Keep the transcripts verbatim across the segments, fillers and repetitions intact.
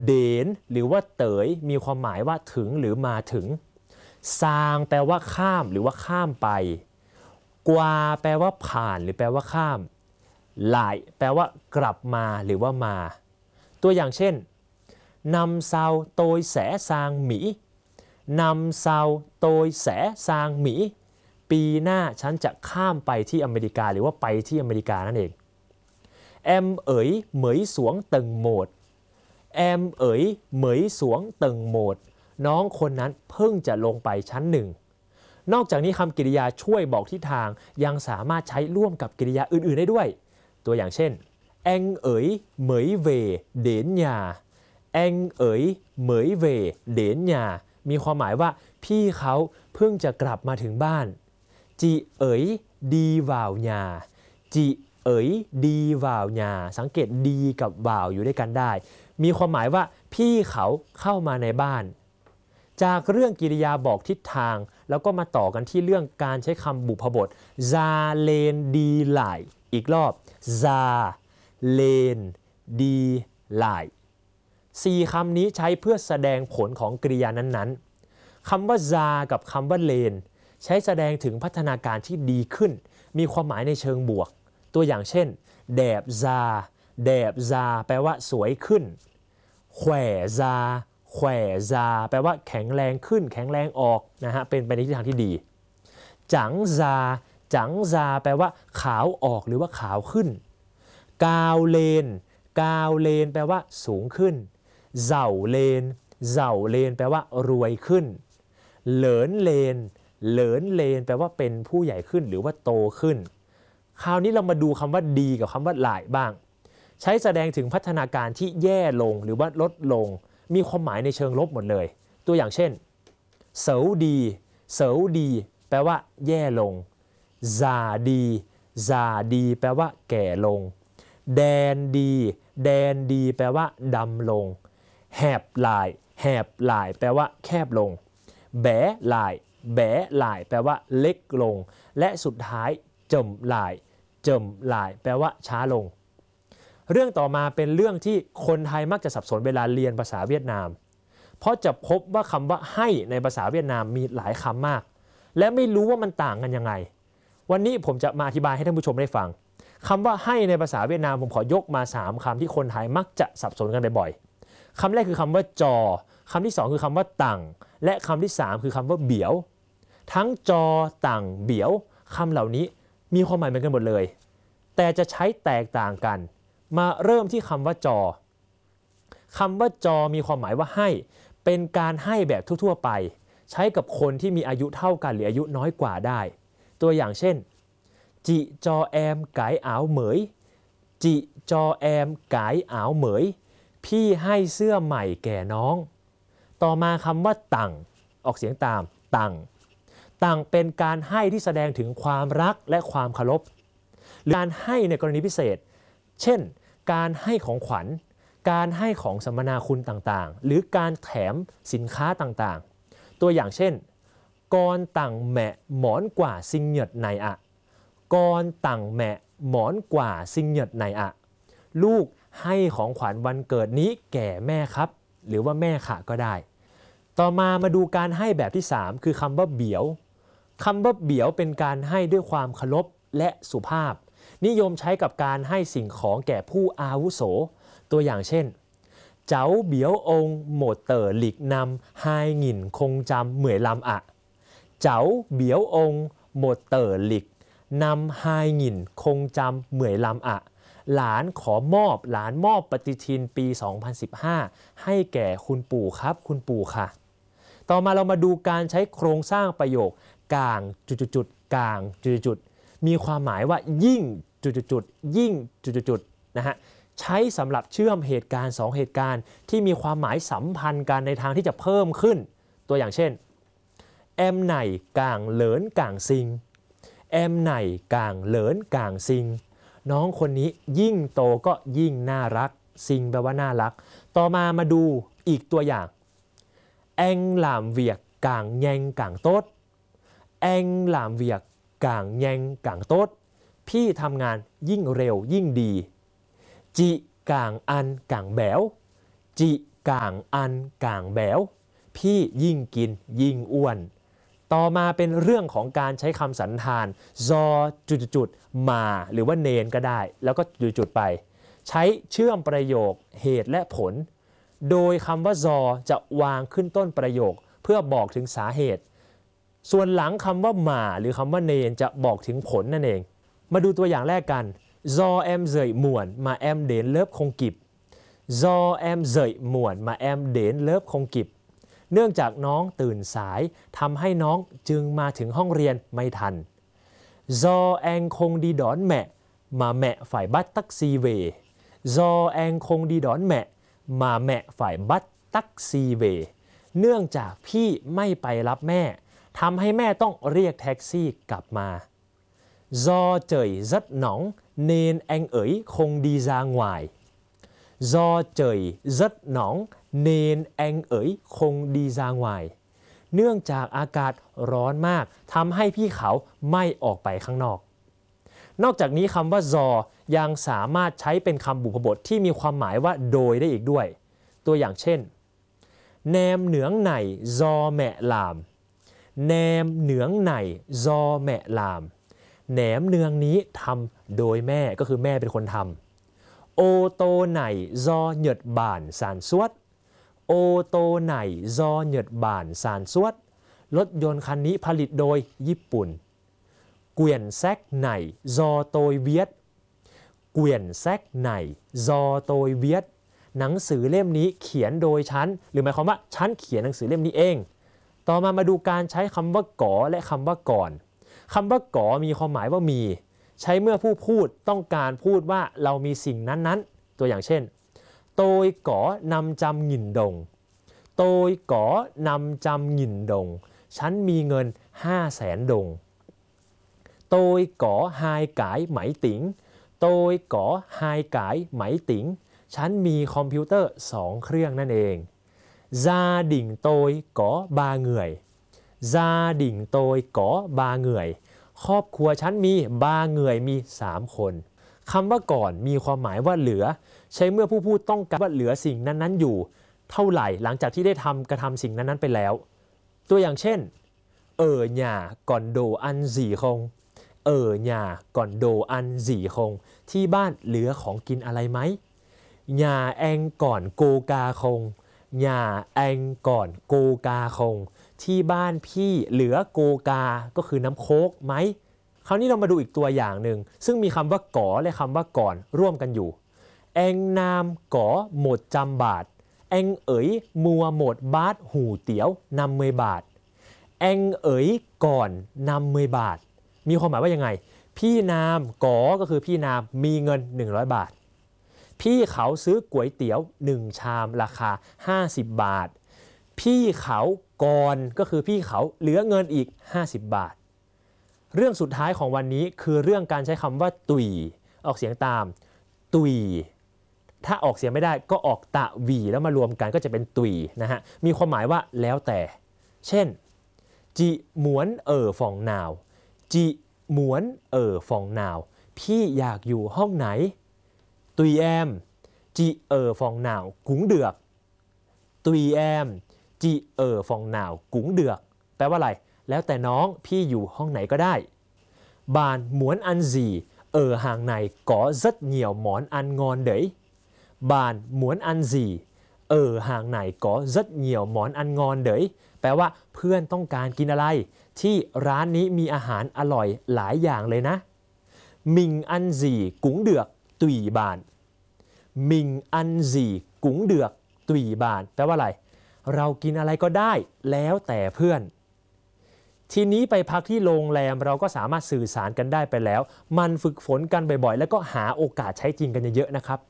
เดนหรือว่าเต๋ยมีความหมายว่าถึงหรือมาถึงซางแปลว่าข้ามหรือว่าข้ามไปกวาแปลว่าผ่านหรือแปลว่าข้ามหลายแปลว่ากลับมาหรือว่ามาตัวอย่างเช่นนำเซาโตยแสซางหมีนำเซาโตยแสซางหมีปีหน้าฉันจะข้ามไปที่อเมริกาหรือว่าไปที่อเมริกานั่นเองแอมเอ๋ยเหมยสวงเติงโหมดแอมเอ๋ยเหมยสวงเติงโหมดน้องคนนั้นเพิ่งจะลงไปชั้นหนึ่งนอกจากนี้คำกริยาช่วยบอกทิศทางยังสามารถใช้ร่วมกับกริยาอื่นๆได้ด้วยตัวอย่างเช่นแองเอ๋ยเหมยเวเดนยาแองเอ๋ยเหมยเวเดนยามีความหมายว่าพี่เขาเพิ่งจะกลับมาถึงบ้านจีเอ๋ยดีวาวยาจีเอ๋ยดีวาวยาสังเกตดีกับวาวอยู่ด้วยกันได้มีความหมายว่าพี่เขาเข้ามาในบ้านจากเรื่องกริยาบอกทิศทางแล้วก็มาต่อกันที่เรื่องการใช้คำบุพบทซาเลนดีไลอีกรอบซาเลนดีไลสี่คำนี้ใช้เพื่อแสดงผลของกริยานั้นๆคำว่าซากับคำว่าเลนใช้แสดงถึงพัฒนาการที่ดีขึ้นมีความหมายในเชิงบวกตัวอย่างเช่นแดบซาแดบซาแปลว่าสวยขึ้นแขว่ซาแขว่ซาแปลว่าแข็งแรงขึ้นแข็งแรงออกนะฮะเป็นไปในทิศทางที่ดีจังซาจังซาแปลว่าขาวออกหรือว่าขาวขึ้นกาวเลนกาวเลนแปลว่าสูงขึ้นเจ้าเลนเจ้าเลนแปลว่ารวยขึ้นเหลินเลนเหลินเลนแปลว่าเป็นผู้ใหญ่ขึ้นหรือว่าโตขึ้นคราวนี้เรามาดูคำว่าดีกับคำว่าหลายบ้างใช้แสดงถึงพัฒนาการที่แย่ลงหรือว่าลดลงมีความหมายในเชิงลบหมดเลยตัวอย่างเช่นเสาดีเสาดีแปลว่าแย่ลงซาดีซาดีแปลว่าแก่ลงแดนดีแดนดีแปลว่าดำลงแหบหลายแหบหลายแปลว่าแคบลงแบ๋หลายแบ๋หลายแปลว่าเล็กลงและสุดท้ายเจิมหลายเจิมหลายแปลว่าช้าลงเรื่องต่อมาเป็นเรื่องที่คนไทยมักจะสับสนเวลาเรียนภาษาเวียดนามเพราะจะพบว่าคำว่าให้ในภาษาเวียดนามมีหลายคำมากและไม่รู้ว่ามันต่างกันยังไงวันนี้ผมจะมาอธิบายให้ท่านผู้ชมได้ฟังคำว่าให้ในภาษาเวียดนามผมขอยกมาสามคำที่คนไทยมักจะสับสนกันบ่อยๆคำแรกคือคำว่าจอคำที่สองคือคำว่าตังและคำที่สามคือคำว่าเบียวทั้งจอตังเบียวคำเหล่านี้มีความหมายเหมือนกันหมดเลยแต่จะใช้แตกต่างกันมาเริ่มที่คำว่าจอคำว่าจอมีความหมายว่าให้เป็นการให้แบบทั่วๆไปใช้กับคนที่มีอายุเท่ากันหรืออายุน้อยกว่าได้ตัวอย่างเช่นจิจอแอมไก่อ้าวเหมยจิจอแอมไก่อ้าวเหมยพี่ให้เสื้อใหม่แก่น้องต่อมาคำว่าตังออกเสียงตามตังตังเป็นการให้ที่แสดงถึงความรักและความเคารพหรือการให้ในกรณีพิเศษเช่นการให้ของขวัญการให้ของสัมมนาคุณต่างๆหรือการแถมสินค้าต่างๆตัวอย่างเช่นกอนตังแมะหมอนกว่าซิงเหยดในอะกอนตังแมะหมอนกว่าซิงเหยดในอะลูกให้ของขวัญวันเกิดนี้แก่แม่ครับหรือว่าแม่ค่ะก็ได้ต่อมามาดูการให้แบบที่สามคือคำว่าเบียวคำว่าเบียวเป็นการให้ด้วยความเคารพและสุภาพนิยมใช้กับการให้สิ่งของแก่ผู้อาวุโสตัวอย่างเช่นเจ้าเบียวองหมดเต๋อหลีกนำไฮหงินคงจำเหมื่อยลำอะเจ้าเบียวองหมดเต๋อหลีกนำไฮหงินคงจำเหมื่อยลำอะหลานขอมอบหลานมอบปฏิทินปีสองพันสิบห้าให้แก่คุณปู่ครับคุณปู่ค่ะต่อมาเรามาดูการใช้โครงสร้างประโยคกลางจุดๆกลางจุดๆมีความหมายว่ายิ่งจุดๆยิ่งจุดๆนะฮะใช้สำหรับเชื่อมเหตุการณ์สองเหตุการณ์ที่มีความหมายสัมพันธ์กันในทางที่จะเพิ่มขึ้นตัวอย่างเช่นแอมไหนกลางเหลินกลางซิงแอมไหนกลางเหลินกลางซิงน้องคนนี้ยิ่งโตก็ยิ่งน่ารักซิงแปลว่าน่ารักต่อมามาดูอีกตัวอย่างแองหลามเวียกกลางแยงกลางโต๊ดแองหลามเวียกกลางแยงกลางโต๊ดพี่ทำงานยิ่งเร็วยิ่งดีจิกลางอันกลางแบวจิกางอันกางแบวพี่ยิ่งกินยิ่งอ้วนต่อมาเป็นเรื่องของการใช้คำสันธานซอจุดๆมาหรือว่าเนนก็ได้แล้วก็จุดๆไปใช้เชื่อมประโยคเหตุและผลโดยคำว่าซอจะวางขึ้นต้นประโยคเพื่อบอกถึงสาเหตุส่วนหลังคำว่ามาหรือคำว่าเนนจะบอกถึงผลนั่นเองมาดูตัวอย่างแรกกันซอแอมเซยหมวนมาแอมเดนเลิฟคงกิบซอแอมเซยหมวนมาแอมเดนเลิฟคงกิบเนื่องจากน้องตื่นสายทำให้น้องจึงมาถึงห้องเรียนไม่ทันซอแองคงดีดอนแมะมาแมะฝ่ายบัตตักซีเวซอแองคงดีดอนแมะมาแมะฝ่ายบัตตักซีเวเนื่องจากพี่ไม่ไปรับแม่ทำให้แม่ต้องเรียกแท็กซี่กลับมาdo trời rất nóng nên anh ấy không đi ra ngoài do trời rất nóng nên anh ấy không đi ra ngoàiเนื่องจากอากาศร้อนมากทำให้พี่เขาไม่ออกไปข้างนอกนอกจากนี้คำว่า ซอ ยังสามารถใช้เป็นคำบุพบทที่มีความหมายว่าโดยได้อีกด้วยตัวอย่างเช่นแนมเหนืองไหนซอแมะลามแนมเหนืองไหนซอแมะลามแหนมเนืองนี้ทำโดยแม่ก็คือแม่เป็นคนทำโอโตไหนซอเหยียดบ่านสานสวดโอโตไหนซอเหยียดบ่านสานสวดรถยนต์คันนี้ผลิตโดยญี่ปุ่นเกวียนแซกไหนซอโตยเวียดเกวียนแซกไหนซอโตยเวียดหนังสือเล่มนี้เขียนโดยฉันหรือหมายความว่าฉันเขียนหนังสือเล่มนี้เองต่อมามาดูการใช้คำว่าก่อและคำว่าก่อนคำว่าก่อมีความหมายว่ามีใช้เมื่อผู้พูดต้องการพูดว่าเรามีสิ่งนั้นๆตัวอย่างเช่นโตยก่อนำจำหงินดงโตยก่อนำจำหงินดงฉันมีเงินห้าแสนดงโตยก่อไฮกายไหมติ๋งโตยก่อไฮกายไหมติ๋งฉันมีคอมพิวเตอร์สองเครื่องนั่นเองซาดิ่งโตยก่อบาเหงื่อยซาดิ่งโตยก่อบาเหงื่อยครอบครัวฉันมีบาเหงื่อยมีสามคนคำว่าก่อนมีความหมายว่าเหลือใช้เมื่อผู้พูดต้องการว่าเหลือสิ่งนั้นๆอยู่เท่าไหร่หลังจากที่ได้ทำกระทำสิ่งนั้นๆไปแล้วตัวอย่างเช่นเออหย่าก่อนโดอันสีคงเออหย่าก่อนโดอันสีคงที่บ้านเหลือของกินอะไรไหมหย่าแองก่อนโกกาคงหย่าแองก่อนโกกาคงที่บ้านพี่เหลือโกกาก็คือน้ำโค้กไหมคราวนี้เรามาดูอีกตัวอย่างหนึ่งซึ่งมีคำว่าก่อและคำว่าก่อนร่วมกันอยู่แองนามก่อหมดจำบาทแองเอ๋ยมัวหมดบาทหูเตี๋ยวนำเมยบาทแองเอ๋ยก่อนนำเมยบาทมีความหมายว่ายังไงพี่นามก่อก็คือพี่นามมีเงินหนึ่งร้อยบาทพี่เขาซื้อก๋วยเตี๋ยวหนึ่งชามราคาห้าสิบบาทพี่เขาก่อนก็คือพี่เขาเหลือเงินอีกห้าสิบบาทเรื่องสุดท้ายของวันนี้คือเรื่องการใช้คำว่าตุยออกเสียงตามตุยถ้าออกเสียงไม่ได้ก็ออกตะวีแล้วมารวมกันก็จะเป็นตุยนะฮะมีความหมายว่าแล้วแต่เช่นจิหมวนเอ่อฟองนาวจิหมวนเอ่อฟองนาวพี่อยากอยู่ห้องไหนตุยแอมจิเอ่อฟองนาวกุ้งเดือกตุยแอมจิเอ่อฟองนาวกุ้งเดือกแปลว่าอะไรแล้วแต่น้องพี่อยู่ห้องไหนก็ได้บานหมวนอันสีเอ่อห่างในก็rất nhiều món ăn ngon đấyบานหมวนอันสีเอ่อห่างในก็ rất nhiều món ăn ngon đấyแปลว่าเพื่อนต้องการกินอะไรที่ร้านนี้มีอาหารอร่อยหลายอย่างเลยนะมิงอันสีกุ้งเดือกตุยบานมิงอันสีกุ้งเดือกตุยบานแปลว่าอะไรเรากินอะไรก็ได้แล้วแต่เพื่อนทีนี้ไปพักที่โรงแรมเราก็สามารถสื่อสารกันได้ไปแล้วมันฝึกฝนกันบ่อยๆแล้วก็หาโอกาสใช้จริงกันเยอะๆนะครับ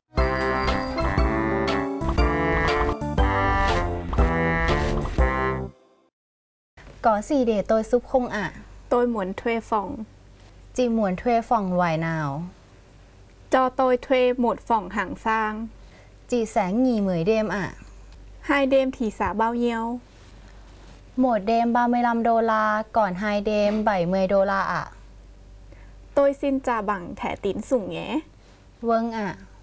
có gì để tôi giúp không ạ? Tôi muốn thuê phòng. Chị muốn thuê phòng loại nào? Cho tôi thuê một phòng hạng sang. Chị sẽ nghỉ mấy đêm ạ? Hai đêm thì giá bao nhiêu? Một đêm ba mươi lăm đô la, còn hai đêm bảy mươi đô la ạ. Tôi xin trả bằng thẻ tín dụng nhé. Vâng ạ.